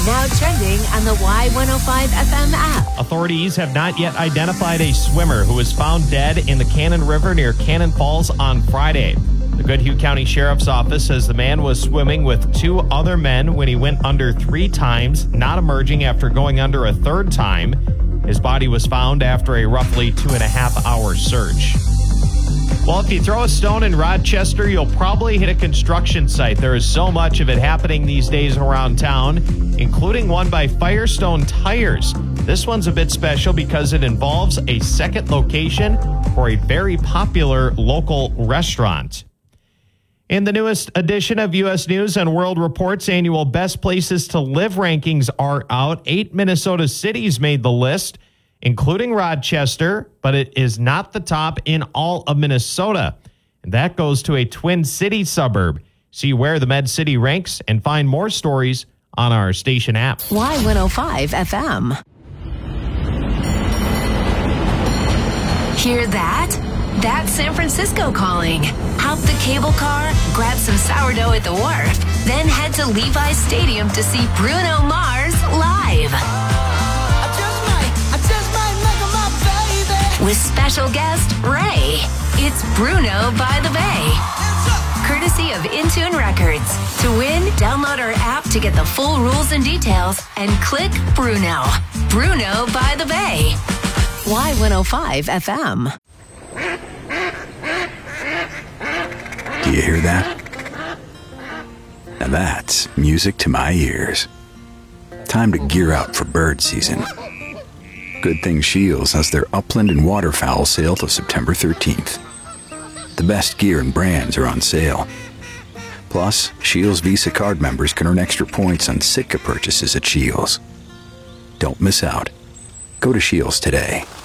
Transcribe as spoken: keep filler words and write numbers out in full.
Now trending on the Y one oh five F M app. Authorities have not yet identified a swimmer who was found dead in the Cannon River near Cannon Falls on Friday. The Goodhue County Sheriff's Office says the man was swimming with two other men when he went under three times, not emerging after going under a third time. His body was found after a roughly two and a half hour search. Well, if you throw a stone in Rochester, you'll probably hit a construction site. There is so much of it happening these days around town, including one by Firestone Tires. This one's a bit special because it involves a second location for a very popular local restaurant. In the newest edition of U S News and World Report's annual Best Places to Live rankings are out. Eight Minnesota cities made the list, including Rochester, but it is not the top in all of Minnesota. And that goes to a Twin City suburb. See where the Med City ranks and find more stories on our station app. Y one oh five F M. Hear that? That's San Francisco calling. Hop the cable car, grab some sourdough at the wharf, then head to Levi's Stadium to see Bruno Mars live. I just might, I just might make her my baby. With special guest Ray. It's Bruno by the Bay. Courtesy of Intune Records. To win, download our app to get the full rules and details and click Bruno. Bruno by the Bay. Y one oh five F M. Do you hear that? Now that's music to my ears. Time to gear up for bird season. Good thing Shields has their upland and waterfowl sale till September thirteenth. The best gear and brands are on sale. Plus, Shields Visa card members can earn extra points on Sitka purchases at Shields. Don't miss out. Go to Shields today.